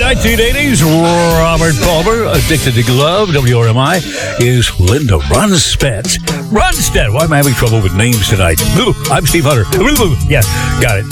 1980s, Robert Palmer, Addicted to Love. WRMI is Linda Ronstadt. Why am I having trouble with names tonight? I'm Steve Hunter. Yeah, got it.